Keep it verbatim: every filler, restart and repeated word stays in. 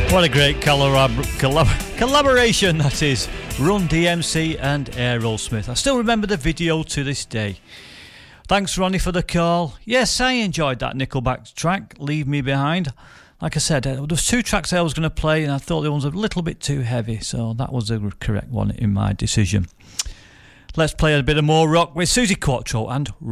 What a great collab- collab- collaboration that is. Run D M C and Aerosmith. I still remember the video to this day. Thanks, Ronnie, for the call. Yes, I enjoyed that Nickelback track, Leave Me Behind. Like I said, there was two tracks I was going to play, and I thought the one was a little bit too heavy, so that was the correct one in my decision. Let's play a bit of more rock with Suzi Quatro and